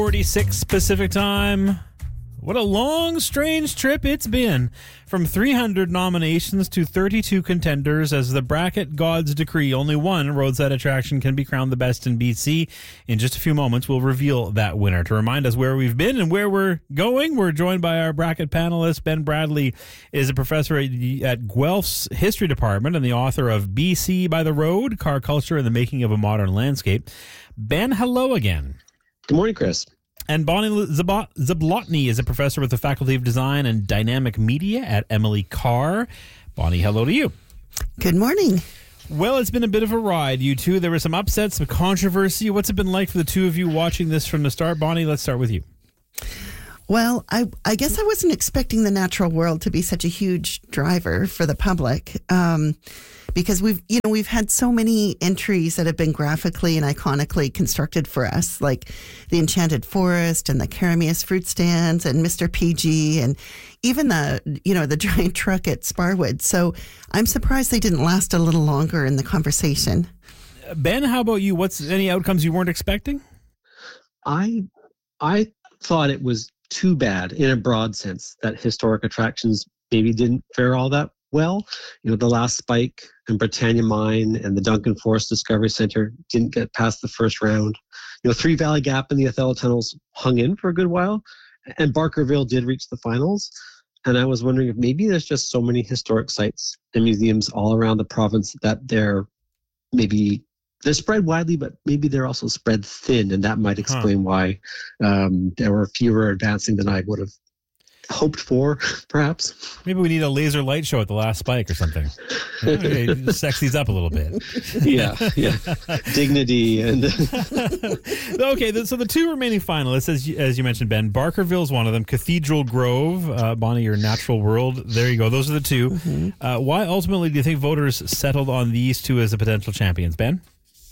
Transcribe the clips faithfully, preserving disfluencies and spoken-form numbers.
forty-six Pacific Time. What a long, strange trip it's been. From three hundred nominations to thirty-two contenders, as the bracket gods decree, only one roadside attraction can be crowned the best in B C. In just a few moments, we'll reveal that winner. To remind us where we've been and where we're going, we're joined by our bracket panelist. Ben Bradley is a professor at, at Guelph's History Department and the author of B C by the Road, Car Culture and the Making of a Modern Landscape. Ben, hello again. Good morning, Chris. And Bonnie Zablotny is a professor with the Faculty of Design and Dynamic Media at Emily Carr. Bonnie, hello to you. Good morning. Well, it's been a bit of a ride, you two. There were some upsets, some controversy. What's it been like for the two of you watching this from the start? Bonnie, let's start with you. Well, I, I guess I wasn't expecting the natural world to be such a huge driver for the public, um, because we've, you know, we've had so many entries that have been graphically and iconically constructed for us, like the Enchanted Forest and the Karamius fruit stands and Mister P G and even the, you know, the giant truck at Sparwood. So I'm surprised they didn't last a little longer in the conversation. Ben, how about you? What's any outcomes you weren't expecting? I I thought it was too bad in a broad sense that historic attractions maybe didn't fare all that well. You know, the last Spike and Britannia Mine and the Duncan Forest Discovery Center didn't get past the first round. You know, Three Valley Gap and the Othello Tunnels hung in for a good while, and Barkerville did reach the finals. And I was wondering if maybe there's just so many historic sites and museums all around the province that they're maybe they're spread widely, but maybe they're also spread thin, and that might explain huh. why um, there were fewer advancing than I would have hoped for, perhaps. Maybe we need a laser light show at the last Spike or something. Okay, sex these up a little bit. Yeah, yeah. Dignity and... Okay, so the two remaining finalists, as you, as you mentioned, Ben, Barkerville is one of them. Cathedral Grove, uh, Bonnie, your Natural World. There you go. Those are the two. Mm-hmm. Uh, why ultimately do you think voters settled on these two as the potential champions, Ben?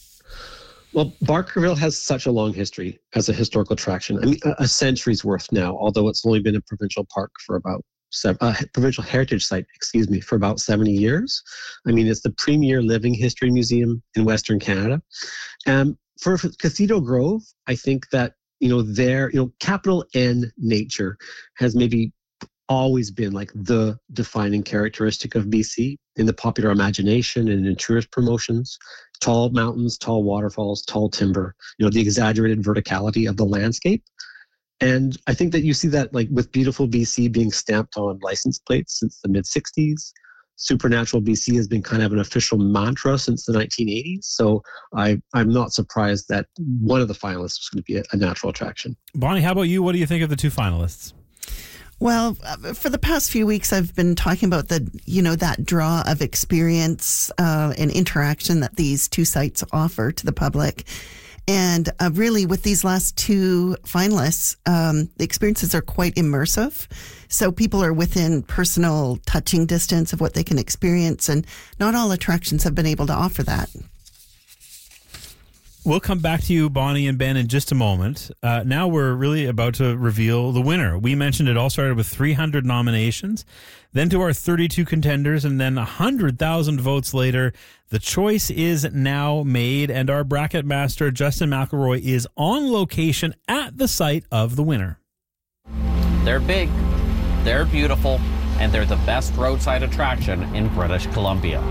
Well, Barkerville has such a long history as a historical attraction. I mean, a, a century's worth now, although it's only been a provincial park for about seven, uh, provincial heritage site, excuse me, for about seventy years. I mean, it's the premier living history museum in Western Canada. Um, for, for Cathedral Grove, I think that, you know, their, you know, capital N nature has maybe always been like the defining characteristic of B C in the popular imagination and in tourist promotions. Tall mountains, tall waterfalls, tall timber, you know, the exaggerated verticality of the landscape. And I think that you see that like with Beautiful B C being stamped on license plates since the mid sixties. Supernatural B C has been kind of an official mantra since the nineteen eighties. So I, I'm not surprised that one of the finalists was going to be a, a natural attraction. Bonnie, how about you? What do you think of the two finalists? Well, for the past few weeks, I've been talking about the, you know, that draw of experience uh, and interaction that these two sites offer to the public. And uh, really, with these last two finalists, um, the experiences are quite immersive. So people are within personal touching distance of what they can experience. And not all attractions have been able to offer that. We'll come back to you, Bonnie and Ben, in just a moment. Uh, now we're really about to reveal the winner. We mentioned it all started with three hundred nominations, then to our thirty-two contenders, and then one hundred thousand votes later, the choice is now made, and our bracket master, Justin McElroy, is on location at the site of the winner. They're big, they're beautiful, and they're the best roadside attraction in British Columbia.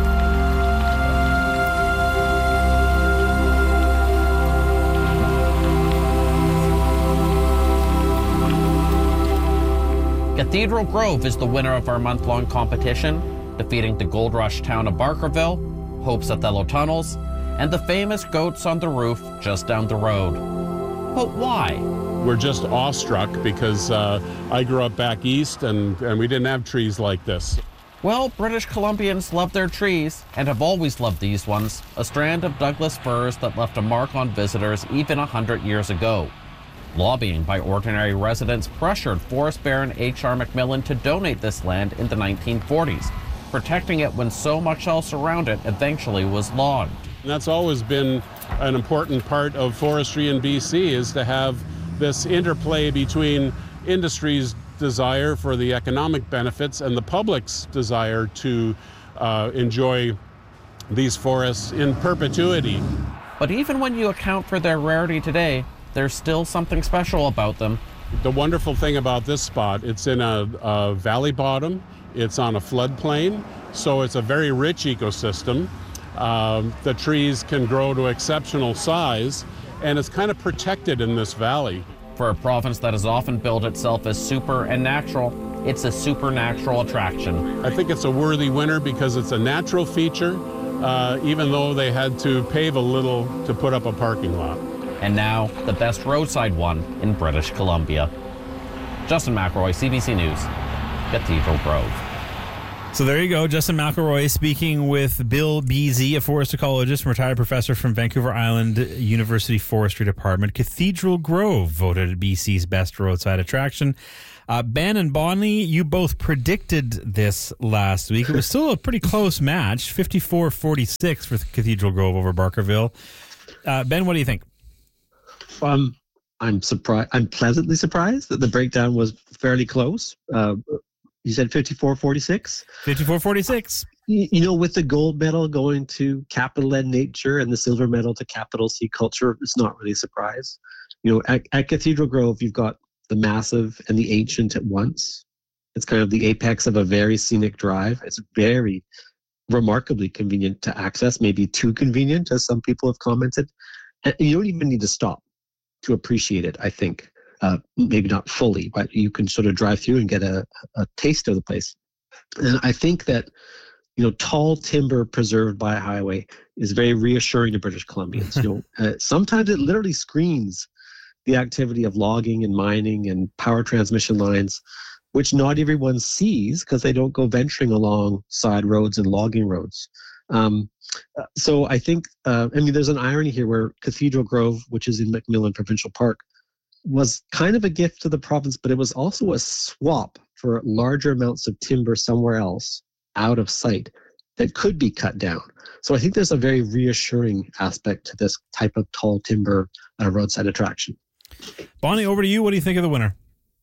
Cathedral Grove is the winner of our month-long competition, defeating the gold rush town of Barkerville, Hope's Othello Tunnels, and the famous goats on the roof just down the road. But why? We're just awestruck because uh, I grew up back east and, and we didn't have trees like this. Well, British Columbians love their trees and have always loved these ones, a strand of Douglas firs that left a mark on visitors even a hundred years ago. Lobbying by ordinary residents pressured Forest Baron H R McMillan to donate this land in the nineteen forties, protecting it when so much else around it eventually was logged. And that's always been an important part of forestry in B C, is to have this interplay between industry's desire for the economic benefits and the public's desire to uh, enjoy these forests in perpetuity. But even when you account for their rarity today, there's still something special about them. The wonderful thing about this spot, it's in a, a valley bottom, it's on a floodplain, so it's a very rich ecosystem. Um, the trees can grow to exceptional size, and it's kind of protected in this valley. For a province that has often billed itself as super and natural, it's a supernatural attraction. I think it's a worthy winner because it's a natural feature, uh, even though they had to pave a little to put up a parking lot. And now, the best roadside one in British Columbia. Justin McElroy, C B C News, Cathedral Grove. So there you go, Justin McElroy speaking with Bill Beasy, a forest ecologist and retired professor from Vancouver Island University Forestry Department. Cathedral Grove voted B C's best roadside attraction. Uh, Ben and Bonnie, you both predicted this last week. It was still a pretty close match, fifty-four forty-six for Cathedral Grove over Barkerville. Uh, Ben, what do you think? Um, I'm surprised. I'm pleasantly surprised that the breakdown was fairly close. Uh, You said fifty-four forty-six? fifty-four forty-six. You, you know, with the gold medal going to capital N nature and the silver medal to capital C culture, it's not really a surprise. You know, at, at Cathedral Grove, you've got the massive and the ancient at once. It's kind of the apex of a very scenic drive. It's very remarkably convenient to access, maybe too convenient, as some people have commented. And you don't even need to stop to appreciate it, I think. Uh, maybe not fully, but you can sort of drive through and get a, a taste of the place. And I think that, you know, tall timber preserved by a highway is very reassuring to British Columbians. You know, uh, sometimes it literally screens the activity of logging and mining and power transmission lines, which not everyone sees because they don't go venturing along side roads and logging roads. Um, so I think, uh, I mean, there's an irony here where Cathedral Grove, which is in McMillan Provincial Park, was kind of a gift to the province, but it was also a swap for larger amounts of timber somewhere else out of sight that could be cut down. So I think there's a very reassuring aspect to this type of tall timber uh, roadside attraction. Bonnie, over to you. What do you think of the winner?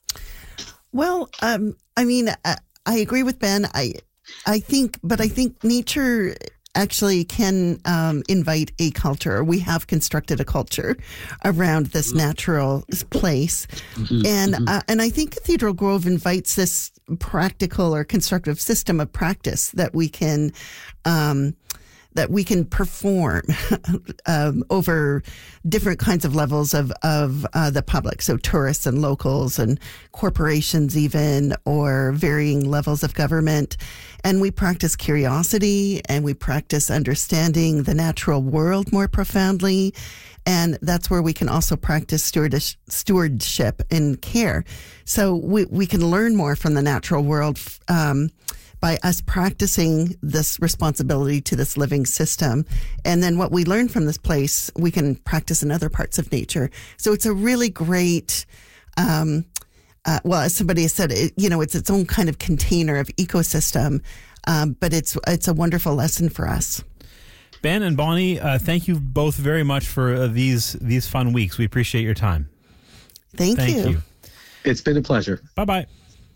Well, um, I mean, I, I agree with Ben. I, I think, but I think nature actually can um, invite a culture. We have constructed a culture around this natural place. Mm-hmm, and mm-hmm. Uh, and I think Cathedral Grove invites this practical or constructive system of practice that we can um, that we can perform um, over different kinds of levels of, of uh, the public. So tourists and locals and corporations even, or varying levels of government. And we practice curiosity and we practice understanding the natural world more profoundly. And that's where we can also practice stewardship, stewardship and care. So we, we can learn more from the natural world um, by us practicing this responsibility to this living system. And then what we learn from this place, we can practice in other parts of nature. So it's a really great, um, uh, well, as somebody has said, it, you know, it's its own kind of container of ecosystem, um, but it's it's a wonderful lesson for us. Ben and Bonnie, uh, thank you both very much for uh, these these fun weeks. We appreciate your time. Thank, thank you. you. It's been a pleasure. Bye-bye.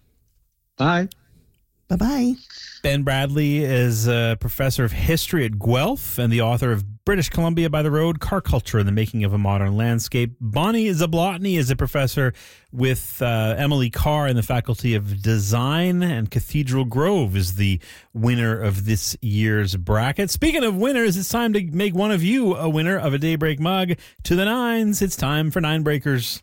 Bye. Bye-bye. Ben Bradley is a professor of history at Guelph and the author of British Columbia by the Road, Car Culture and the Making of a Modern Landscape. Bonnie Zablotny is a professor with uh, Emily Carr in the Faculty of Design, and Cathedral Grove is the winner of this year's bracket. Speaking of winners, it's time to make one of you a winner of a Daybreak mug. To the nines, it's time for Nine Breakers.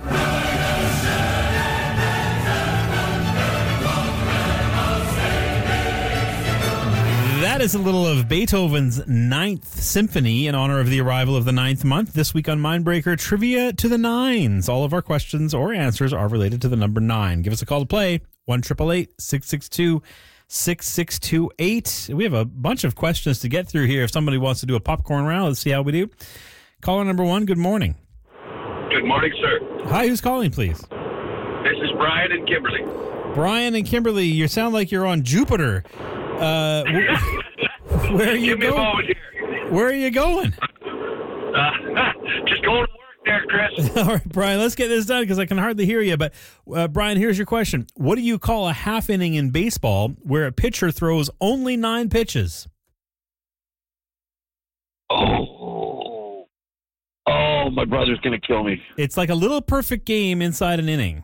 That is a little of Beethoven's Ninth Symphony in honor of the arrival of the ninth month. This week on Mindbreaker, trivia to the nines. All of our questions or answers are related to the number nine. Give us a call to play, one eight eight eight, six six two, six six two eight. We have a bunch of questions to get through here. If somebody wants to do a popcorn round, let's see how we do. Caller number one, good morning. Good morning, sir. Hi, who's calling, please? This is Brian and Kimberly. Brian and Kimberly, you sound like you're on Jupiter. Uh, wh- where are you Give me going? a moment here. Where are you going? Uh, just going to work there, Chris. All right, Brian, let's get this done because I can hardly hear you. But, uh, Brian, here's your question. What do you call a half inning in baseball where a pitcher throws only nine pitches? Oh. Oh, Oh, my brother's going to kill me. It's like a little perfect game inside an inning.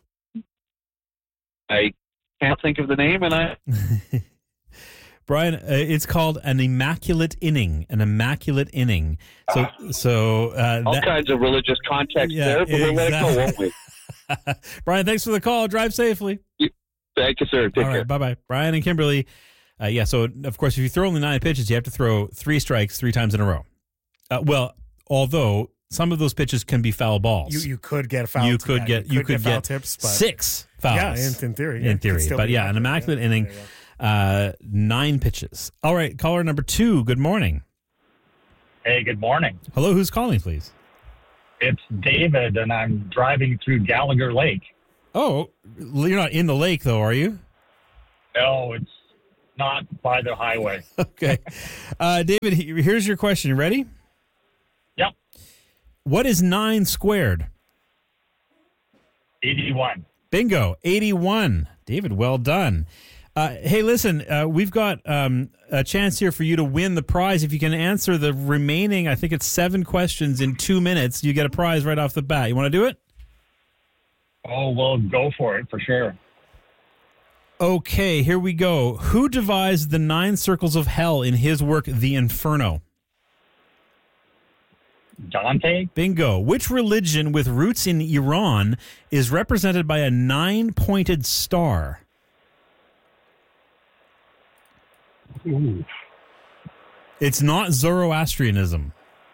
I can't think of the name, and I... Brian, uh, it's called an immaculate inning. An immaculate inning. So, so uh, All that, kinds of religious context Yeah, there, but we'll let it exactly. go, won't we? Brian, thanks for the call. Drive safely. Thank you, sir. Take All care. right, bye-bye. Brian and Kimberly. Uh, yeah, so, of course, if you throw only nine pitches, you have to throw three strikes three times in a row. Uh, well, although some of those pitches can be foul balls. You you could get foul. You could yeah, get you could foul get tips, but six fouls. yeah, in, in theory, yeah, in it could theory. still But be yeah, an immaculate inning, There you go. uh, nine pitches. All right, caller number two. Good morning. Hey, good morning. Hello, who's calling, please? It's David, and I'm driving through Gallagher Lake. Oh, you're not in the lake, though, are you? No, it's not by the highway. Okay. Uh, David, he- here's your question. You ready? Yep, What is nine squared? eighty-one. Bingo, eighty-one. David, well done. Uh, hey, listen, uh, we've got um, a chance here for you to win the prize. If you can answer the remaining, I think it's seven questions in two minutes, you get a prize right off the bat. You want to do it? Oh, well, go for it, for sure. Okay, here we go. Who devised the nine circles of hell in his work, The Inferno? Dante? Bingo. Which religion with roots in Iran is represented by a nine-pointed star? Ooh. It's not Zoroastrianism.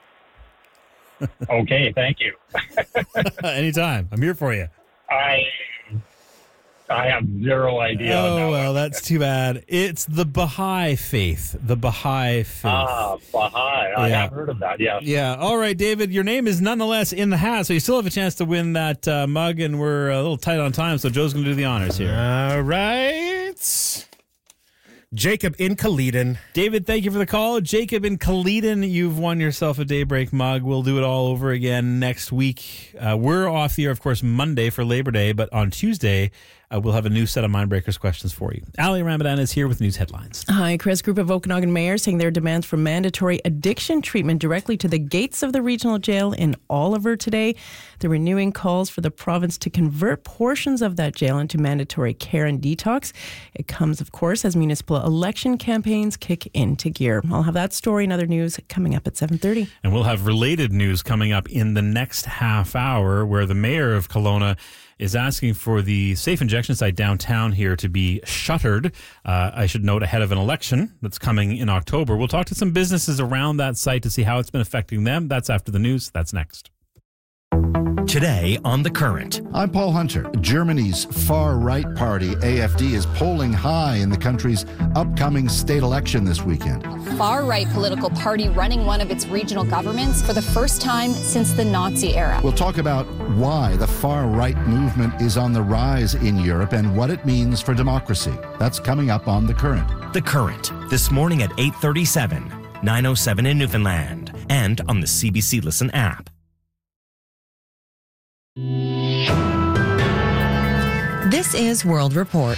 Okay, thank you. Anytime. I'm here for you. I I have zero idea. on that Oh, one. well, that's too bad. It's the Baha'i faith. The Baha'i faith. Ah, Baha'i. I Yeah. have heard of that, yes. Yeah. All right, David, your name is nonetheless in the hat, so you still have a chance to win that uh, mug, and we're a little tight on time, so Joe's going to do the honors here. All right. Jacob in Kaleden. David, thank you for the call. Jacob in Kaleden, you've won yourself a Daybreak mug. We'll do it all over again next week. Uh, we're off the air, of course, Monday for Labor Day, but on Tuesday, uh, we'll have a new set of Mindbreakers questions for you. Ali Ramadan is here with news headlines. Hi, Chris. Group of Okanagan mayors saying their demands for mandatory addiction treatment directly to the gates of the regional jail in Oliver today. They're renewing calls for the province to convert portions of that jail into mandatory care and detox. It comes, of course, as municipal election campaigns kick into gear. I'll have that story and other news coming up at seven thirty. And we'll have related news coming up in the next half hour, where the mayor of Kelowna is asking for the safe injection site downtown here to be shuttered. Uh, I should note, ahead of an election that's coming in October. We'll talk to some businesses around that site to see how it's been affecting them. That's after the news. That's next. Today on The Current. I'm Paul Hunter. Germany's far-right party, A F D, is polling high in the country's upcoming state election this weekend. Far-right political party running one of its regional governments for the first time since the Nazi era. We'll talk about why the far-right movement is on the rise in Europe and what it means for democracy. That's coming up on The Current. The Current, this morning at eight thirty-seven, nine oh seven in Newfoundland, and on the C B C Listen app. This is World Report.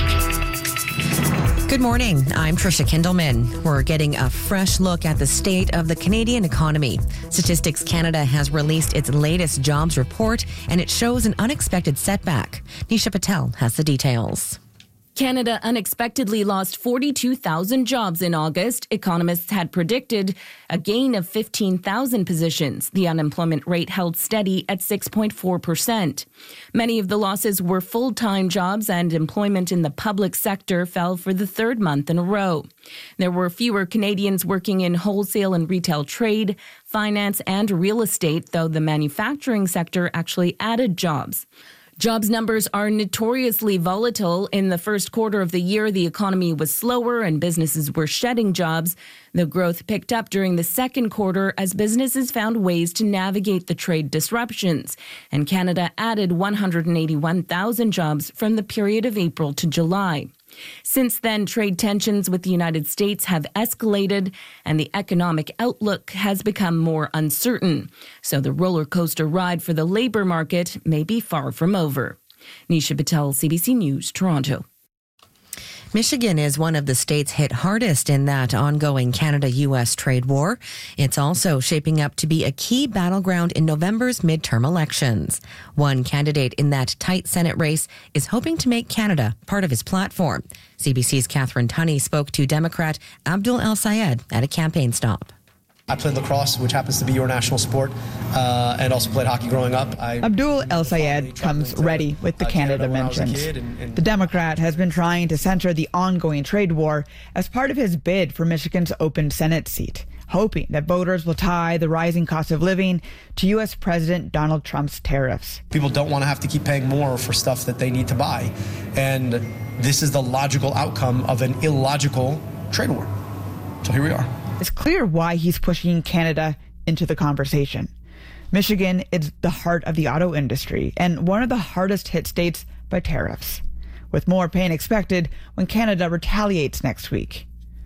Good morning. I'm Trisha Kindleman. We're getting a fresh look at the state of the Canadian economy. Statistics Canada has released its latest jobs report, and it shows an unexpected setback. Nisha Patel has the details. Canada unexpectedly lost forty-two thousand jobs in August. Economists had predicted a gain of fifteen thousand positions. The unemployment rate held steady at six point four percent. Many of the losses were full-time jobs, and employment in the public sector fell for the third month in a row. There were fewer Canadians working in wholesale and retail trade, finance, and real estate, though the manufacturing sector actually added jobs. Jobs numbers are notoriously volatile. In the first quarter of the year, the economy was slower and businesses were shedding jobs. The growth picked up during the second quarter as businesses found ways to navigate the trade disruptions. And Canada added one hundred eighty-one thousand jobs from the period of April to July. Since then, trade tensions with the United States have escalated and the economic outlook has become more uncertain. So the roller coaster ride for the labor market may be far from over. Nisha Patel, C B C News, Toronto. Michigan is one of the states hit hardest in that ongoing Canada-U S trade war. It's also shaping up to be a key battleground in November's midterm elections. One candidate in that tight Senate race is hoping to make Canada part of his platform. C B C's Catherine Tunney spoke to Democrat Abdul El-Sayed at a campaign stop. I played lacrosse, which happens to be your national sport, uh, and also played hockey growing up. I Abdul El-Sayed comes ready with the Canada mentions. And, and the Democrat has been trying to center the ongoing trade war as part of his bid for Michigan's open Senate seat, hoping that voters will tie the rising cost of living to U S President Donald Trump's tariffs. People don't want to have to keep paying more for stuff that they need to buy, and this is the logical outcome of an illogical trade war. So here we are. It's clear why he's pushing Canada into the conversation. Michigan is the heart of the auto industry and one of the hardest hit states by tariffs, with more pain expected when Canada retaliates next week.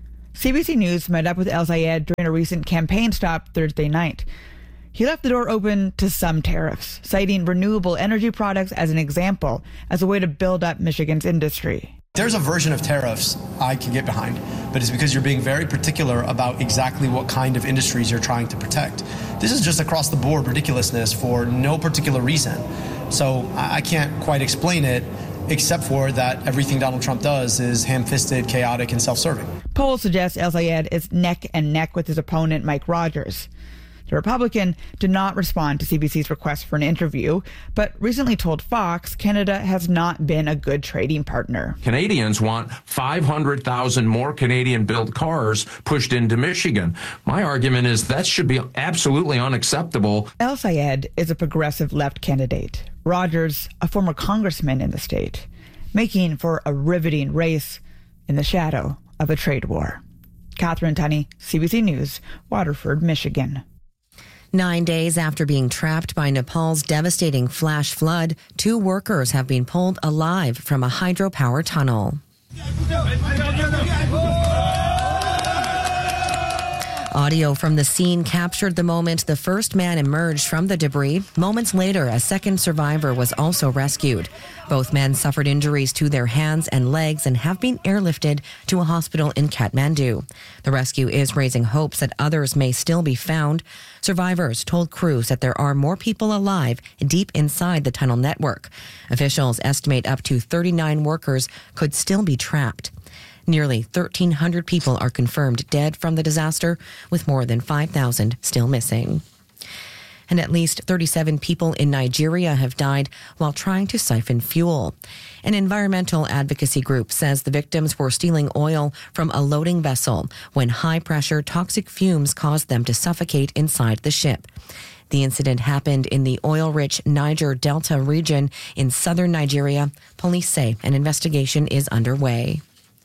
C B C News met up with El-Sayed during a recent campaign stop Thursday night. He left the door open to some tariffs, citing renewable energy products as an example, as a way to build up Michigan's industry. There's a version of tariffs I can get behind, but it's because you're being very particular about exactly what kind of industries you're trying to protect. This is just across the board ridiculousness for no particular reason. So I can't quite explain it, except for that everything Donald Trump does is ham-fisted, chaotic, and self-serving. Polls suggest El-Sayed is neck and neck with his opponent, Mike Rogers. The Republican did not respond to C B C's request for an interview, but recently told Fox Canada has not been a good trading partner. Canadians want five hundred thousand more Canadian-built cars pushed into Michigan. My argument is that should be absolutely unacceptable. El-Sayed is a progressive left candidate. Rogers, a former congressman in the state, making for a riveting race in the shadow of a trade war. Catherine Tunney, C B C News, Waterford, Michigan. Nine days after being trapped by Nepal's devastating flash flood, two workers have been pulled alive from a hydropower tunnel. Audio from the scene captured the moment the first man emerged from the debris. Moments later, a second survivor was also rescued. Both men suffered injuries to their hands and legs and have been airlifted to a hospital in Kathmandu. The rescue is raising hopes that others may still be found. Survivors told crews that there are more people alive deep inside the tunnel network. Officials estimate up to thirty-nine workers could still be trapped. Nearly thirteen hundred people are confirmed dead from the disaster, with more than five thousand still missing. And at least thirty-seven people in Nigeria have died while trying to siphon fuel. An environmental advocacy group says the victims were stealing oil from a loading vessel when high-pressure toxic fumes caused them to suffocate inside the ship. The incident happened in the oil-rich Niger Delta region in southern Nigeria. Police say an investigation is underway.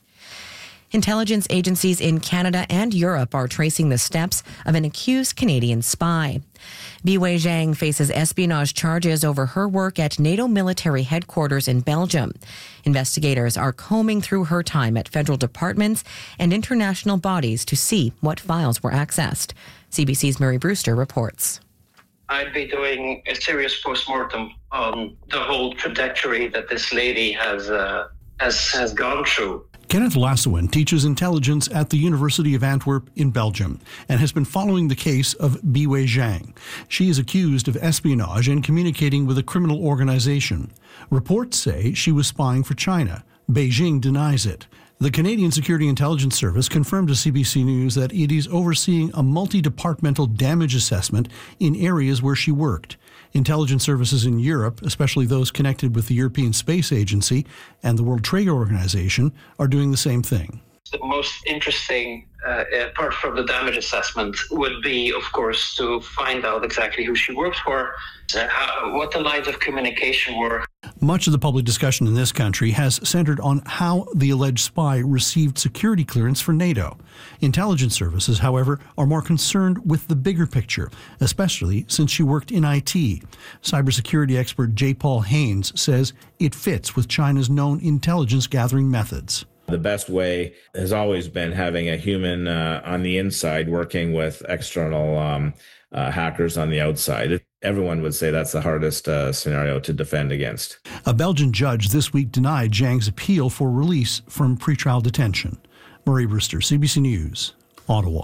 Intelligence agencies in Canada and Europe are tracing the steps of an accused Canadian spy. Biwei Zhang faces espionage charges over her work at NATO military headquarters in Belgium. Investigators are combing through her time at federal departments and international bodies to see what files were accessed. C B C's Murray Brewster reports. I'd be doing a serious postmortem on the whole trajectory that this lady has uh, has has gone through. Kenneth Lassouin teaches intelligence at the University of Antwerp in Belgium and has been following the case of Biwei Zhang. She is accused of espionage and communicating with a criminal organization. Reports say she was spying for China. Beijing denies it. The Canadian Security Intelligence Service confirmed to C B C News that it is overseeing a multi-departmental damage assessment in areas where she worked. Intelligence services in Europe, especially those connected with the European Space Agency and the World Trade Organization, are doing the same thing. The most interesting uh, apart from the damage assessment would be, of course, to find out exactly who she worked for, uh, how, what the lines of communication were. Much of the public discussion in this country has centered on how the alleged spy received security clearance for NATO. Intelligence services, however, are more concerned with the bigger picture, especially since she worked in I T. Cybersecurity expert J. Paul Haynes says it fits with China's known intelligence gathering methods. The best way has always been having a human uh, on the inside working with external um, uh, hackers on the outside. Everyone would say that's the hardest uh, scenario to defend against. A Belgian judge this week denied Zhang's appeal for release from pretrial detention. Murray Brewster, C B C News, Ottawa.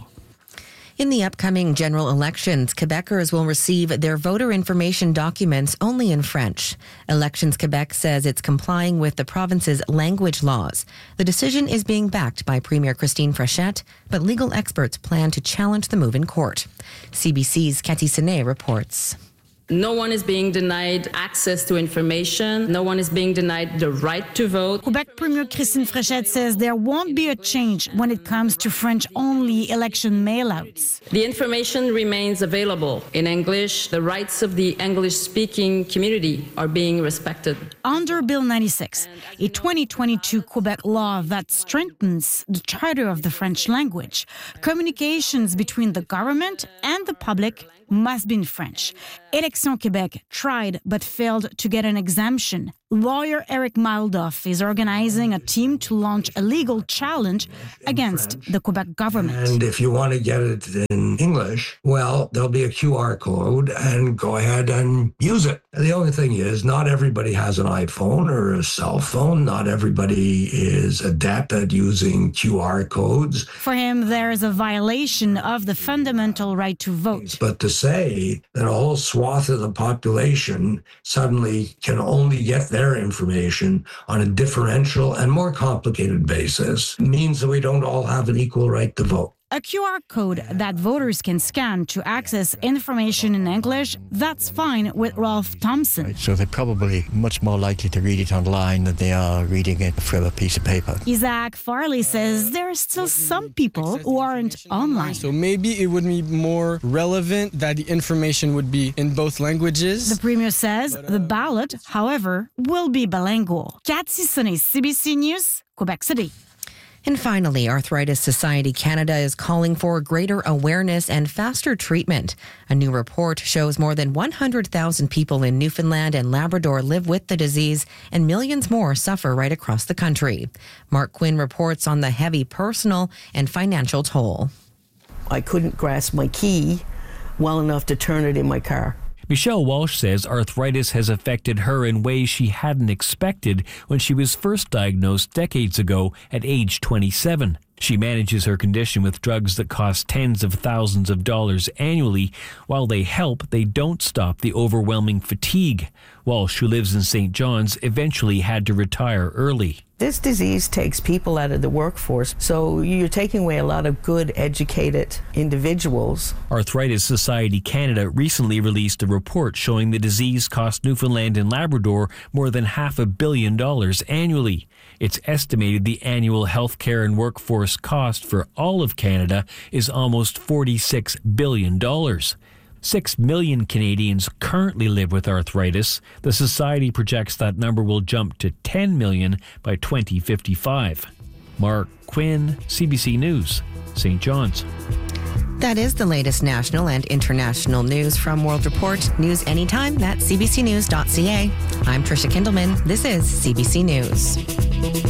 In the upcoming general elections, Quebecers will receive their voter information documents only in French. Elections Quebec says it's complying with the province's language laws. The decision is being backed by Premier Christine Frechette, but legal experts plan to challenge the move in court. C B C's Cathy Senet reports. No one is being denied access to information. No one is being denied the right to vote. Quebec Premier Christine Frechette says there won't be a change when it comes to French-only election mailouts. The information remains available in English. The rights of the English-speaking community are being respected. Under Bill ninety-six, a twenty twenty-two Quebec law that strengthens the charter of the French language, communications between the government and the public must be in French. Élections Québec tried but failed to get an exemption. Lawyer Eric Maldoff is organizing a team to launch a legal challenge against the Quebec government. And if you want to get it in English, well, there'll be a Q R code and go ahead and use it. The only thing is, not everybody has an iPhone or a cell phone. Not everybody is adept at using Q R codes. For him, there is a violation of the fundamental right to vote. But to say that a whole swath of the population suddenly can only get their information on a differential and more complicated basis means that we don't all have an equal right to vote. A Q R code that voters can scan to access information in English, that's fine with Rolf Thompson. So they're probably much more likely to read it online than they are reading it from a piece of paper. Isaac Farley says there are still some people who aren't online. So maybe it would be more relevant that the information would be in both languages. The Premier says the ballot, however, will be bilingual. Cathy Senet, C B C News, Quebec City. And finally, Arthritis Society Canada is calling for greater awareness and faster treatment. A new report shows more than one hundred thousand people in Newfoundland and Labrador live with the disease, and millions more suffer right across the country. Mark Quinn reports on the heavy personal and financial toll. I couldn't grasp my key well enough to turn it in my car. Michelle Walsh says arthritis has affected her in ways she hadn't expected when she was first diagnosed decades ago at age twenty-seven. She manages her condition with drugs that cost tens of thousands of dollars annually. While they help, they don't stop the overwhelming fatigue. Walsh, who lives in Saint John's, eventually had to retire early. This disease takes people out of the workforce, so you're taking away a lot of good, educated individuals. Arthritis Society Canada recently released a report showing the disease cost Newfoundland and Labrador more than half a billion dollars annually. It's estimated the annual healthcare and workforce cost for all of Canada is almost forty-six billion dollars. Six million Canadians currently live with arthritis. The Society projects that number will jump to ten million by twenty fifty-five. Mark Quinn, C B C News, Saint John's. That is the latest national and international news from World Report. News anytime at c b c news dot c a. I'm Tricia Kindleman. This is C B C News.